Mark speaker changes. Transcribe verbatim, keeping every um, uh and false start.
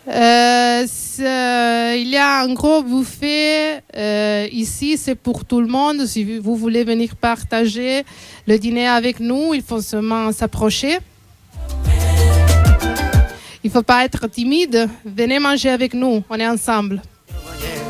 Speaker 1: Euh, c'est- il y a un gros buffet euh, ici, c'est pour tout le monde. Si vous voulez venir partager le dîner avec nous, il faut seulement s'approcher. Il ne faut pas être timide. Venez manger avec nous, on est ensemble.